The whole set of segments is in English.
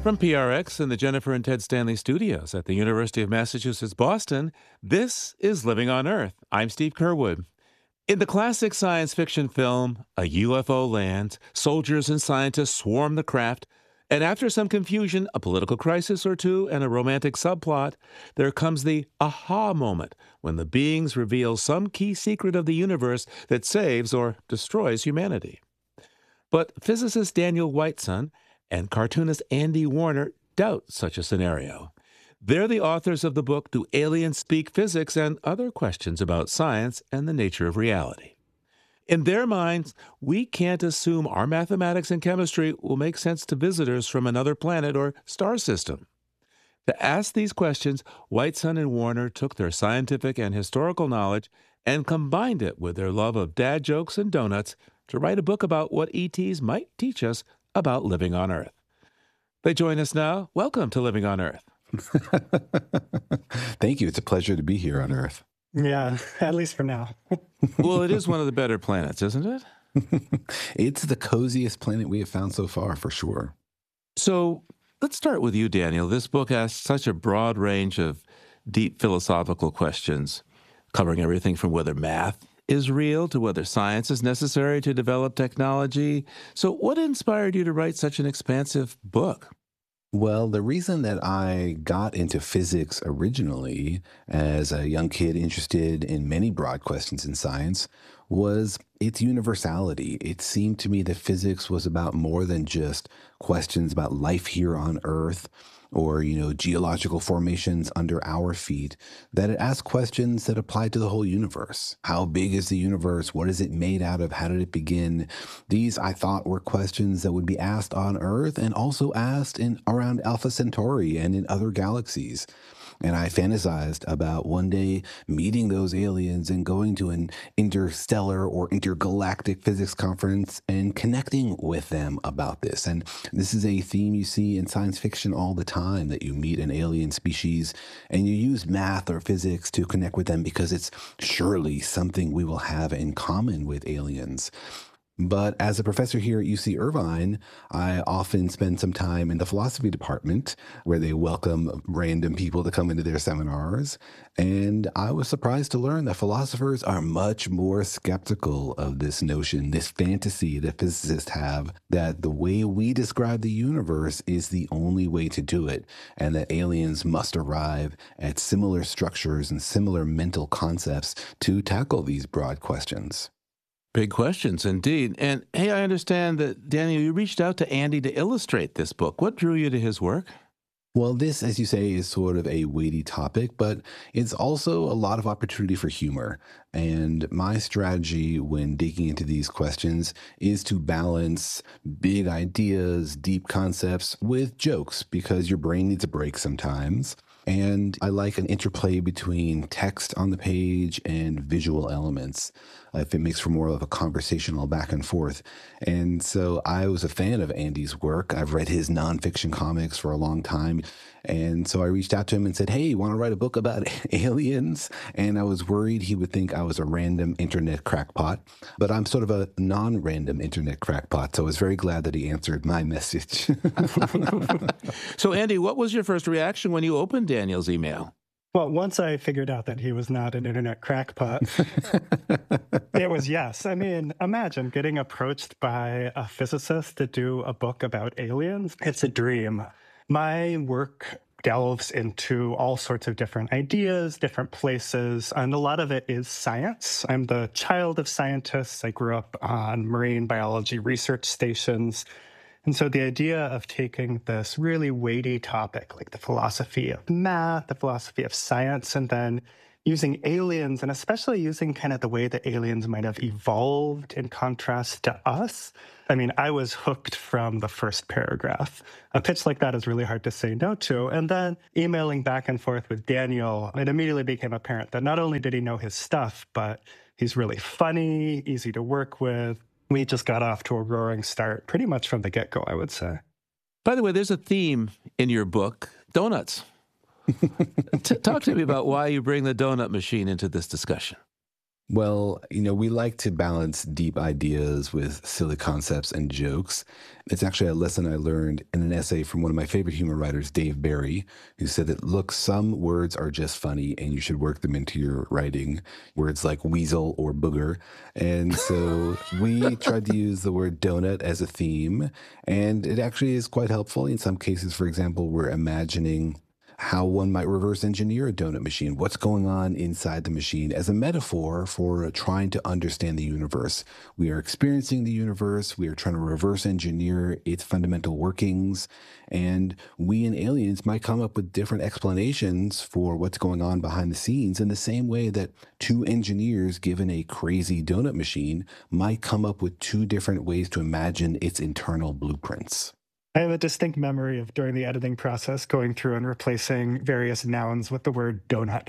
From PRX and the Jennifer and Ted Stanley studios at the University of Massachusetts, Boston, this is Living on Earth. I'm Steve Curwood. In the classic science fiction film, a UFO lands, soldiers and scientists swarm the craft, and after some confusion, a political crisis or two, and a romantic subplot, there comes the aha moment when the beings reveal some key secret of the universe that saves or destroys humanity. But physicist Daniel Whiteson and cartoonist Andy Warner doubt such a scenario. They're the authors of the book Do Aliens Speak Physics and Other Questions About Science and the Nature of Reality. In their minds, we can't assume our mathematics and chemistry will make sense to visitors from another planet or star system. To ask these questions, Whiteson and Warner took their scientific and historical knowledge and combined it with their love of dad jokes and donuts to write a book about what ETs might teach us about living on Earth. They join us now. Welcome to Living on Earth. Thank you. It's a pleasure to be here on Earth. Yeah, at least for now. Well, it is one of the better planets, isn't it? It's the coziest planet we have found so far, for sure. So let's start with you, Daniel. This book asks such a broad range of deep philosophical questions, covering everything from whether math is real to whether science is necessary to develop technology. So what inspired you to write such an expansive book? Well, the reason that I got into physics originally as a young kid interested in many broad questions in science was its universality. It seemed to me that physics was about more than just questions about life here on Earth or, geological formations under our feet, that it asked questions that apply to the whole universe. How big is the universe? What is it made out of? How did it begin? These, I thought, were questions that would be asked on Earth and also asked around Alpha Centauri and in other galaxies. And I fantasized about one day meeting those aliens and going to an interstellar or intergalactic physics conference and connecting with them about this. And this is a theme you see in science fiction all the time, that you meet an alien species and you use math or physics to connect with them because it's surely something we will have in common with aliens. But as a professor here at UC Irvine, I often spend some time in the philosophy department where they welcome random people to come into their seminars. And I was surprised to learn that philosophers are much more skeptical of this notion, this fantasy that physicists have, that the way we describe the universe is the only way to do it, and that aliens must arrive at similar structures and similar mental concepts to tackle these broad questions. Big questions, indeed. And hey, I understand that, Daniel, you reached out to Andy to illustrate this book. What drew you to his work? Well, this, as you say, is sort of a weighty topic, but it's also a lot of opportunity for humor. And my strategy when digging into these questions is to balance big ideas, deep concepts with jokes, because your brain needs a break sometimes. And I like an interplay between text on the page and visual elements, if it makes for more of a conversational back and forth. And so I was a fan of Andy's work. I've read his nonfiction comics for a long time. And so I reached out to him and said, hey, you want to write a book about aliens? And I was worried he would think I was a random internet crackpot, but I'm sort of a non-random internet crackpot. So I was very glad that he answered my message. So, Andy, what was your first reaction when you opened Daniel's email? Well, once I figured out that he was not an internet crackpot, it was yes. I mean, imagine getting approached by a physicist to do a book about aliens. It's a dream. My work delves into all sorts of different ideas, different places, and a lot of it is science. I'm the child of scientists. I grew up on marine biology research stations. And so the idea of taking this really weighty topic, like the philosophy of math, the philosophy of science, and then using aliens, and especially using kind of the way that aliens might have evolved in contrast to us. I mean, I was hooked from the first paragraph. A pitch like that is really hard to say no to. And then emailing back and forth with Daniel, it immediately became apparent that not only did he know his stuff, but he's really funny, easy to work with. We just got off to a roaring start pretty much from the get-go, I would say. By the way, there's a theme in your book, donuts. Talk to me about why you bring the donut machine into this discussion. Well, we like to balance deep ideas with silly concepts and jokes. It's actually a lesson I learned in an essay from one of my favorite humor writers, Dave Barry, who said that, look, some words are just funny and you should work them into your writing, words like weasel or booger. And so we tried to use the word donut as a theme, and it actually is quite helpful. In some cases, for example, we're imagining how one might reverse engineer a donut machine, what's going on inside the machine as a metaphor for trying to understand the universe. We are experiencing the universe, we are trying to reverse engineer its fundamental workings, and we and aliens might come up with different explanations for what's going on behind the scenes in the same way that two engineers given a crazy donut machine might come up with two different ways to imagine its internal blueprints. I have a distinct memory of during the editing process going through and replacing various nouns with the word donut.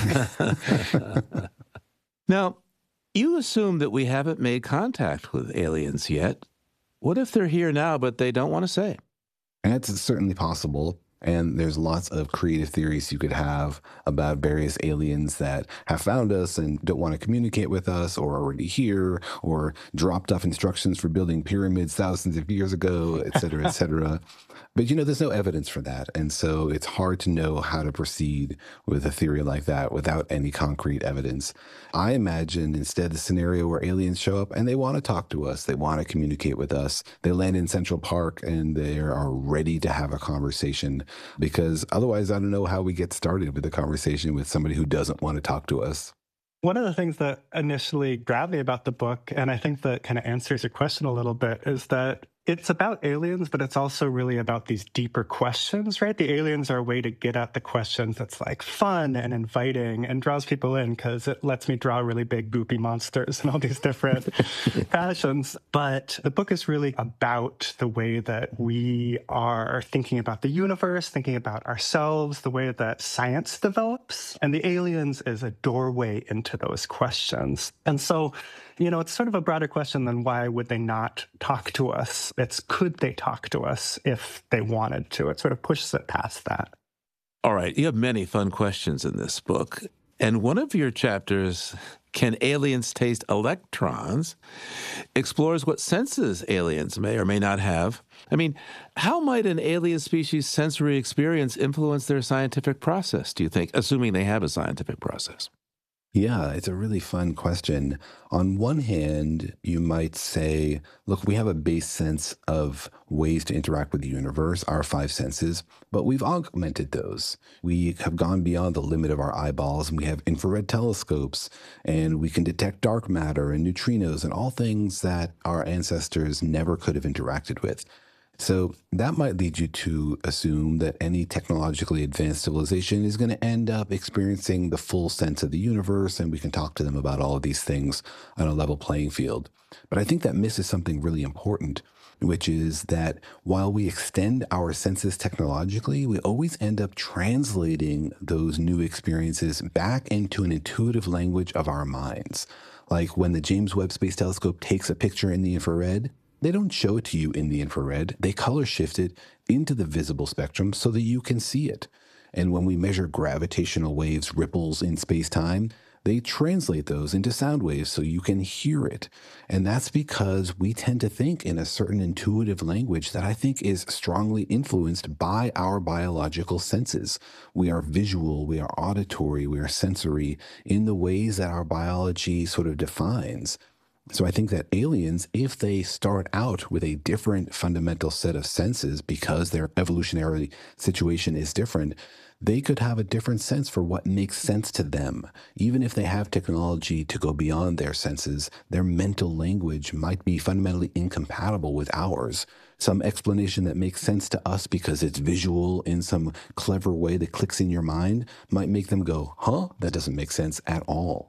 Now, you assume that we haven't made contact with aliens yet. What if they're here now, but they don't want to say? And it's certainly possible. And there's lots of creative theories you could have about various aliens that have found us and don't want to communicate with us, or are already here, or dropped off instructions for building pyramids thousands of years ago, et cetera, et cetera. But there's no evidence for that. And so it's hard to know how to proceed with a theory like that without any concrete evidence. I imagine instead the scenario where aliens show up and they want to talk to us, they want to communicate with us. They land in Central Park and they are ready to have a conversation, because otherwise I don't know how we get started with a conversation with somebody who doesn't want to talk to us. One of the things that initially grabbed me about the book, and I think that kind of answers your question a little bit, is that it's about aliens, but it's also really about these deeper questions, right? The aliens are a way to get at the questions that's like fun and inviting and draws people in because it lets me draw really big goopy monsters and all these different fashions. But the book is really about the way that we are thinking about the universe, thinking about ourselves, the way that science develops. And the aliens is a doorway into those questions. And so, it's sort of a broader question than why would they not talk to us? It's could they talk to us if they wanted to? It sort of pushes it past that. All right, you have many fun questions in this book. And one of your chapters, Can Aliens Taste Electrons?, explores what senses aliens may or may not have. I mean, how might an alien species' sensory experience influence their scientific process, do you think, assuming they have a scientific process? Yeah, it's a really fun question. On one hand, you might say, look, we have a base sense of ways to interact with the universe, our five senses, but we've augmented those. We have gone beyond the limit of our eyeballs, and we have infrared telescopes, and we can detect dark matter and neutrinos and all things that our ancestors never could have interacted with. So that might lead you to assume that any technologically advanced civilization is going to end up experiencing the full sense of the universe, and we can talk to them about all of these things on a level playing field. But I think that misses something really important, which is that while we extend our senses technologically, we always end up translating those new experiences back into an intuitive language of our minds. Like when the James Webb Space Telescope takes a picture in the infrared, they don't show it to you in the infrared. They color shift it into the visible spectrum so that you can see it. And when we measure gravitational waves, ripples in space-time, they translate those into sound waves so you can hear it. And that's because we tend to think in a certain intuitive language that I think is strongly influenced by our biological senses. We are visual, we are auditory, we are sensory in the ways that our biology sort of defines. So I think that aliens, if they start out with a different fundamental set of senses because their evolutionary situation is different, they could have a different sense for what makes sense to them. Even if they have technology to go beyond their senses, their mental language might be fundamentally incompatible with ours. Some explanation that makes sense to us because it's visual in some clever way that clicks in your mind might make them go, huh? That doesn't make sense at all.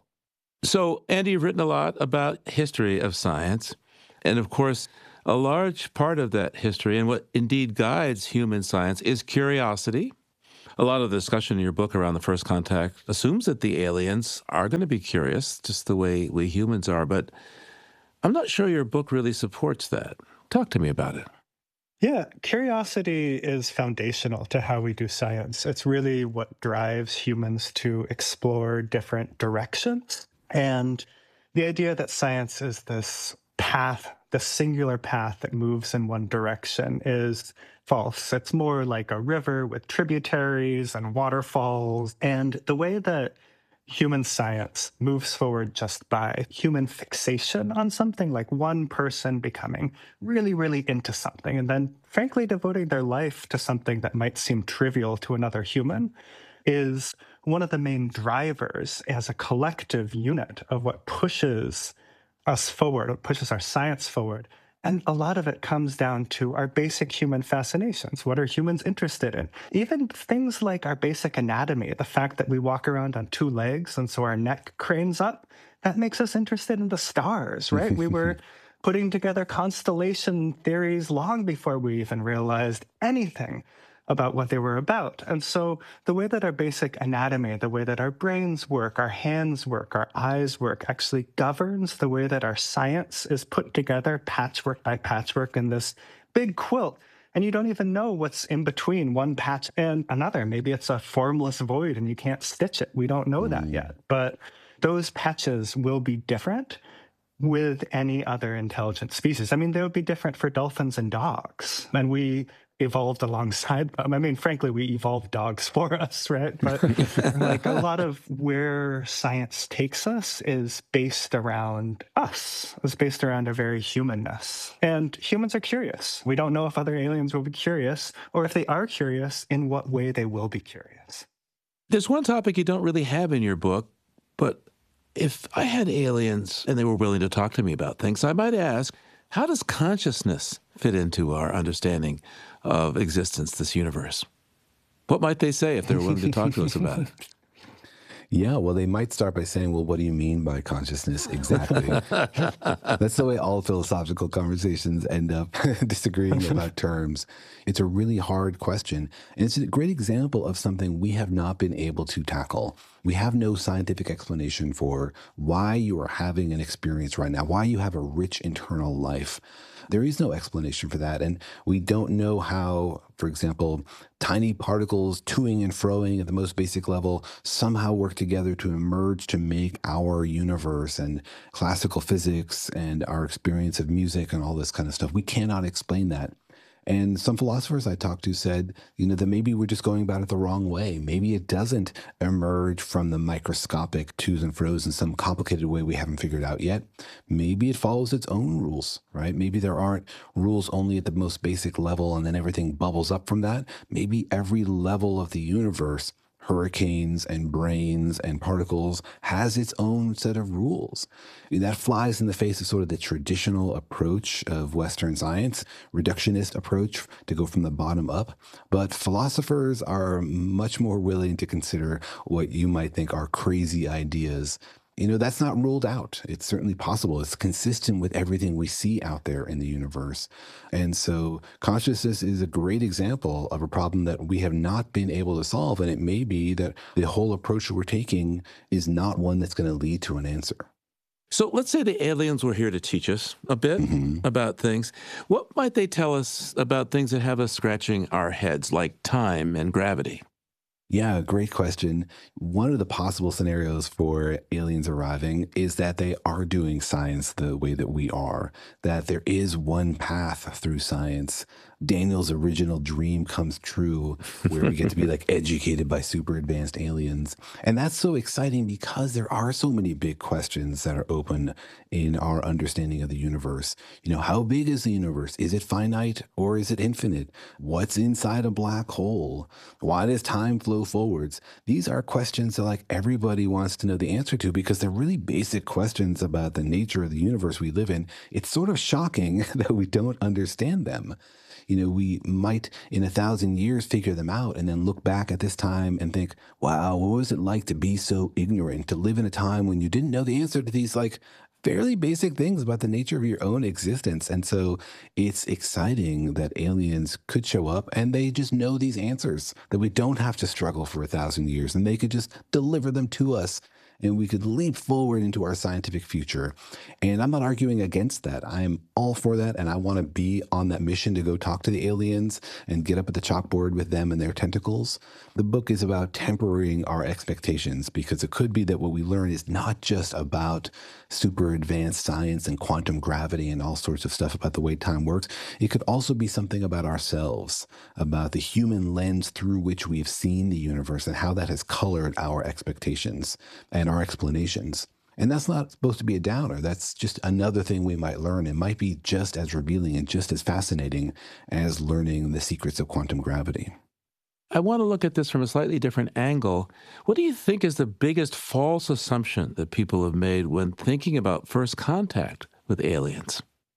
So, Andy, you've written a lot about history of science. And of course, a large part of that history and what indeed guides human science is curiosity. A lot of the discussion in your book around the first contact assumes that the aliens are going to be curious, just the way we humans are. But I'm not sure your book really supports that. Talk to me about it. Yeah, curiosity is foundational to how we do science. It's really what drives humans to explore different directions. And the idea that science is this path, the singular path that moves in one direction is false. It's more like a river with tributaries and waterfalls. And the way that human science moves forward just by human fixation on something, like one person becoming really, really into something, and then frankly devoting their life to something that might seem trivial to another human, is one of the main drivers as a collective unit of what pushes us forward, what pushes our science forward. And a lot of it comes down to our basic human fascinations. What are humans interested in? Even things like our basic anatomy, the fact that we walk around on two legs and so our neck cranes up, that makes us interested in the stars, right? We were putting together constellation theories long before we even realized anything about what they were about. And so the way that our basic anatomy, the way that our brains work, our hands work, our eyes work, actually governs the way that our science is put together, patchwork by patchwork, in this big quilt. And you don't even know what's in between one patch and another. Maybe it's a formless void and you can't stitch it. We don't know that yet. But those patches will be different with any other intelligent species. I mean, they would be different for dolphins and dogs. And we evolved alongside them. I mean, frankly, we evolved dogs for us, right? But like a lot of where science takes us is based around us. It's based around our very humanness. And humans are curious. We don't know if other aliens will be curious, or if they are curious, in what way they will be curious. There's one topic you don't really have in your book, but if I had aliens and they were willing to talk to me about things, I might ask, how does consciousness fit into our understanding of existence, this universe? What might they say if they're willing to talk to us about it? Yeah, well, they might start by saying, well, what do you mean by consciousness exactly? That's the way all philosophical conversations end up disagreeing about terms. It's a really hard question. And it's a great example of something we have not been able to tackle. We have no scientific explanation for why you are having an experience right now, why you have a rich internal life. There is no explanation for that. And we don't know how, for example, tiny particles toing and froing at the most basic level somehow work together to emerge to make our universe, and classical physics and our experience of music and all this kind of stuff. We cannot explain that. And some philosophers I talked to said, that maybe we're just going about it the wrong way. Maybe it doesn't emerge from the microscopic to's and fro's in some complicated way we haven't figured out yet. Maybe it follows its own rules, right? Maybe there aren't rules only at the most basic level and then everything bubbles up from that. Maybe every level of the universe, hurricanes and brains and particles, has its own set of rules. That flies in the face of sort of the traditional approach of Western science, reductionist approach to go from the bottom up. But philosophers are much more willing to consider what you might think are crazy ideas. That's not ruled out. It's certainly possible. It's consistent with everything we see out there in the universe. And so consciousness is a great example of a problem that we have not been able to solve. And it may be that the whole approach that we're taking is not one that's going to lead to an answer. So let's say the aliens were here to teach us a bit about things. What might they tell us about things that have us scratching our heads, like time and gravity? Yeah, great question. One of the possible scenarios for aliens arriving is that they are doing science the way that we are, that there is one path through science. Daniel's original dream comes true, where we get to be like educated by super advanced aliens. And that's so exciting because there are so many big questions that are open in our understanding of the universe. How big is the universe? Is it finite or is it infinite? What's inside a black hole? Why does time flow forwards? These are questions that like everybody wants to know the answer to because they're really basic questions about the nature of the universe we live in. It's sort of shocking that we don't understand them. We might in 1,000 years figure them out and then look back at this time and think, wow, what was it like to be so ignorant, to live in a time when you didn't know the answer to these like fairly basic things about the nature of your own existence. And so it's exciting that aliens could show up and they just know these answers, that we don't have to struggle for 1,000 years and they could just deliver them to us. and we could leap forward into our scientific future. And I'm not arguing against that. I'm all for that, and I want to be on that mission to go talk to the aliens and get up at the chalkboard with them and their tentacles. The book is about tempering our expectations, because it could be that what we learn is not just about super advanced science and quantum gravity and all sorts of stuff about the way time works. It could also be something about ourselves, about the human lens through which we've seen the universe and how that has colored our expectations and our explanations. And that's not supposed to be a downer. That's just another thing we might learn. It might be just as revealing and just as fascinating as learning the secrets of quantum gravity. I want to look at this from a slightly different angle. What do you think is the biggest false assumption that people have made when thinking about first contact with aliens?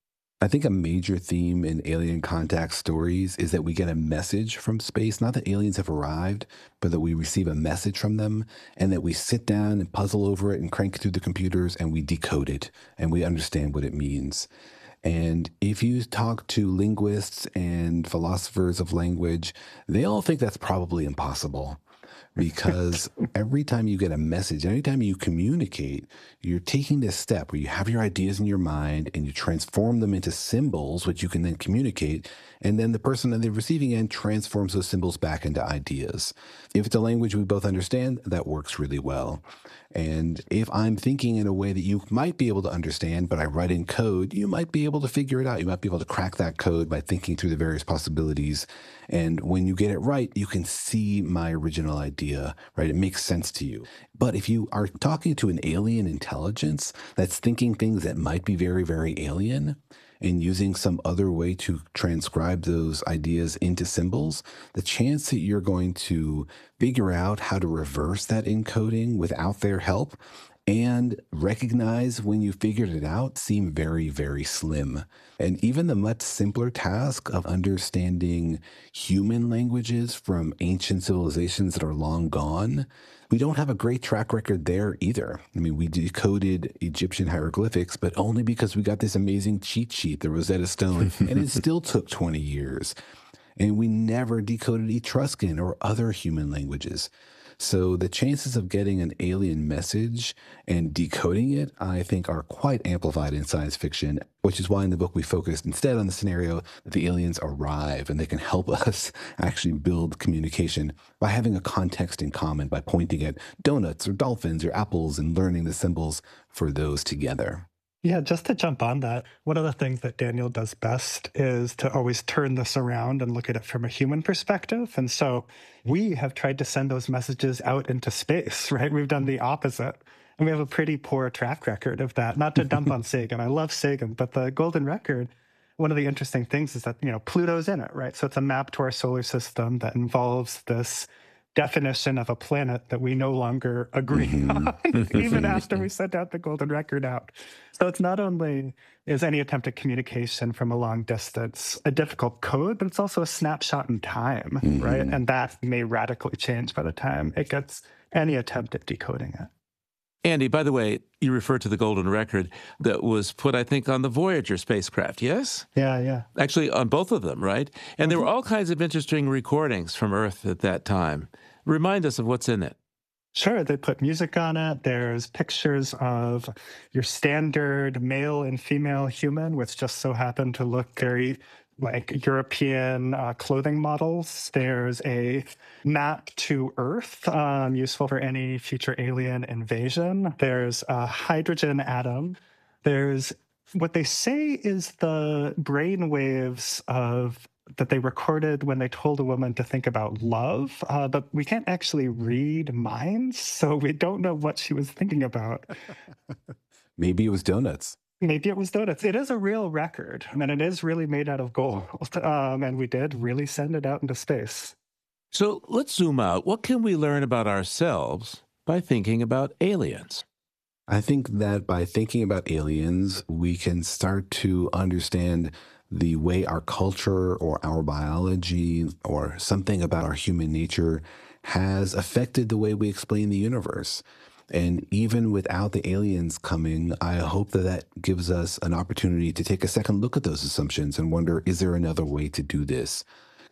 I think a major theme in alien contact stories is that we get a message from space, not that aliens have arrived, but that we receive a message from them, and that we sit down and puzzle over it and crank it through the computers and we decode it and we understand what it means. And if you talk to linguists and philosophers of language, they all think that's probably impossible. Because every time you get a message, every time you communicate, you're taking this step where you have your ideas in your mind and you transform them into symbols, which you can then communicate. And then the person on the receiving end transforms those symbols back into ideas. If it's a language we both understand, that works really well. And if I'm thinking in a way that you might be able to understand, but I write in code, you might be able to figure it out. You might be able to crack that code by thinking through the various possibilities. And when you get it right, you can see my original idea, right? It makes sense to you. But if you are talking to an alien intelligence that's thinking things that might be very, very alien, and using some other way to transcribe those ideas into symbols, the chance that you're going to figure out how to reverse that encoding without their help and recognize when you figured it out seem very, very slim. And even the much simpler task of understanding human languages from ancient civilizations that are long gone, we don't have a great track record there either. I mean, we decoded Egyptian hieroglyphics, but only because we got this amazing cheat sheet, the Rosetta Stone, and it still took 20 years. And we never decoded Etruscan or other human languages. So the chances of getting an alien message and decoding it, I think, are quite amplified in science fiction, which is why in the book we focused instead on the scenario that the aliens arrive and they can help us actually build communication by having a context in common, by pointing at donuts or dolphins or apples and learning the symbols for those together. Yeah, just to jump on that, one of the things that Daniel does best is to always turn this around and look at it from a human perspective. And so we have tried to send those messages out into space, right? We've done the opposite. And we have a pretty poor track record of that. Not to dump on Sagan. I love Sagan, but the Golden Record, one of the interesting things is that, Pluto's in it, right? So it's a map to our solar system that involves this definition of a planet that we no longer agree on, even after we sent out the Golden Record out. So it's not only is any attempt at communication from a long distance a difficult code, but it's also a snapshot in time, right? And that may radically change by the time it gets any attempt at decoding it. Andy, by the way, you referred to the Golden Record that was put, I think, on the Voyager spacecraft, yes? Yeah. Actually, on both of them, right? And there were all kinds of interesting recordings from Earth at that time. Remind us of what's in it. Sure, they put music on it. There's pictures of your standard male and female human, which just so happen to look very like European clothing models. There's a map to Earth, useful for any future alien invasion. There's a hydrogen atom. There's what they say is the brain waves that they recorded when they told a woman to think about love, but we can't actually read minds, so we don't know what she was thinking about. Maybe it was donuts. Maybe it was donuts. It is a real record, and it is really made out of gold, and we did really send it out into space. So let's zoom out. What can we learn about ourselves by thinking about aliens? I think that by thinking about aliens, we can start to understand the way our culture or our biology or something about our human nature has affected the way we explain the universe. And even without the aliens coming, I hope that that gives us an opportunity to take a second look at those assumptions and wonder, is there another way to do this?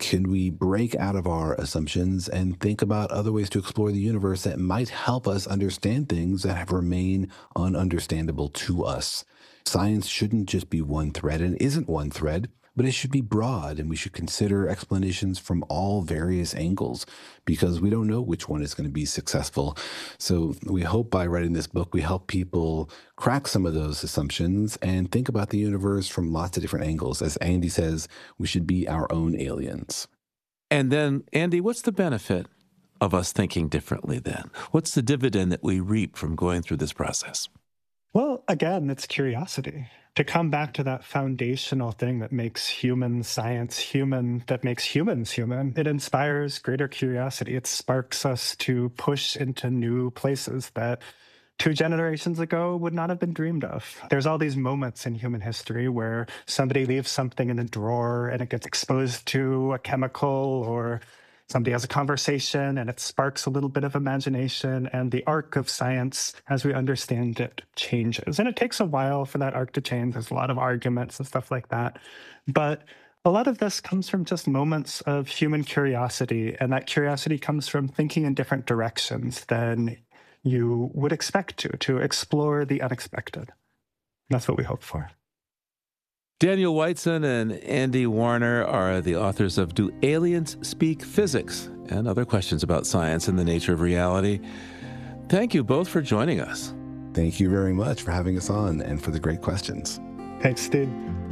Can we break out of our assumptions and think about other ways to explore the universe that might help us understand things that have remained ununderstandable to us? Science shouldn't just be one thread, and isn't one thread, but it should be broad, and we should consider explanations from all various angles because we don't know which one is going to be successful. So we hope by writing this book, we help people crack some of those assumptions and think about the universe from lots of different angles. As Andy says, we should be our own aliens. And then, Andy, what's the benefit of us thinking differently then? What's the dividend that we reap from going through this process? Well, again, it's curiosity. To come back to that foundational thing that makes human science human, that makes humans human, it inspires greater curiosity. It sparks us to push into new places that 2 generations ago would not have been dreamed of. There's all these moments in human history where somebody leaves something in a drawer and it gets exposed to a chemical, or somebody has a conversation and it sparks a little bit of imagination, and the arc of science, as we understand it, changes. And it takes a while for that arc to change. There's a lot of arguments and stuff like that. But a lot of this comes from just moments of human curiosity, and that curiosity comes from thinking in different directions than you would expect to explore the unexpected. That's what we hope for. Daniel Whiteson and Andy Warner are the authors of Do Aliens Speak Physics? And other questions about science and the nature of reality. Thank you both for joining us. Thank you very much for having us on and for the great questions. Thanks, Steve.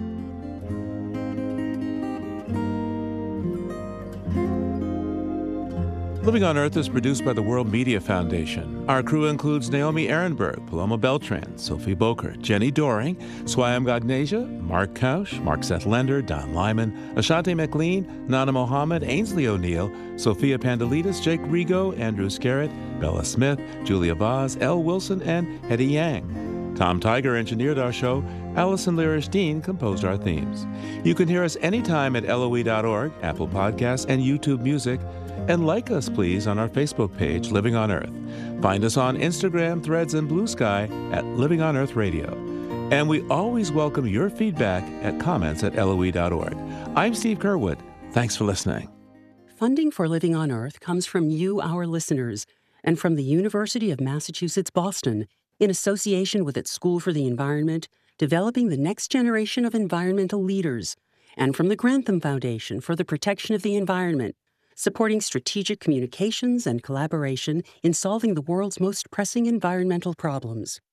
Living on Earth is produced by the World Media Foundation. Our crew includes Naomi Ehrenberg, Paloma Beltran, Sophie Boker, Jenny Doring, Swayam Gagnesia, Mark Kausch, Mark Seth Lender, Don Lyman, Ashante McLean, Nana Mohammed, Ainsley O'Neill, Sophia Pandelides, Jake Rigo, Andrew Scarrett, Bella Smith, Julia Vaz, Elle Wilson, and Hetty Yang. Tom Tiger engineered our show. Allison Lirish-Dean composed our themes. You can hear us anytime at LOE.org, Apple Podcasts, and YouTube Music. And like us, please, on our Facebook page, Living on Earth. Find us on Instagram, Threads, and Blue Sky at Living on Earth Radio. And we always welcome your feedback at comments@LOE.org. I'm Steve Curwood. Thanks for listening. Funding for Living on Earth comes from you, our listeners, and from the University of Massachusetts, Boston, in association with its School for the Environment, developing the next generation of environmental leaders, and from the Grantham Foundation for the Protection of the Environment, supporting strategic communications and collaboration in solving the world's most pressing environmental problems.